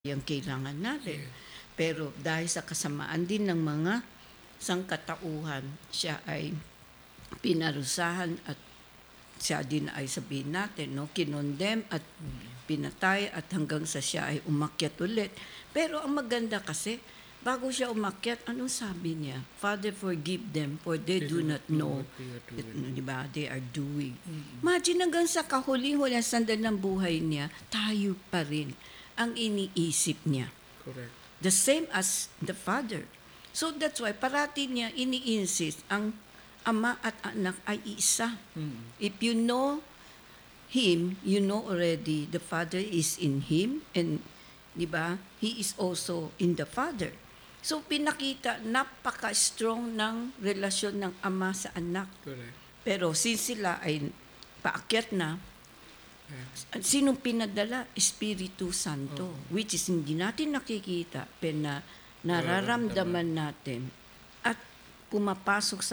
yung kailangan natin. Yes. Pero dahil sa kasamaan din ng mga sangkatauhan, siya ay pinarusahan at siya din ay sabihin natin, no, kinondem at pinatay at hanggang sa siya ay umakyat ulit. Pero ang maganda kasi, bago siya umakyat, anong sabi niya? Father, forgive them for they do not know diba, they are doing. Imagine hanggang sa kahuling-huling sandal ng buhay niya, tayo pa rin ang iniisip niya. Correct. The same as the Father. So that's why parati niya ini-insist ang ama at anak ay isa. If you know Him, you know already the Father is in Him and di ba, He is also in the Father. So pinakita, napaka-strong ng relasyon ng ama sa anak. Correct. Pero since sila ay paakyat na, sinong pinadala? Espiritu Santo. Which is hindi natin nakikita, pero nararamdaman natin at pumapasok sa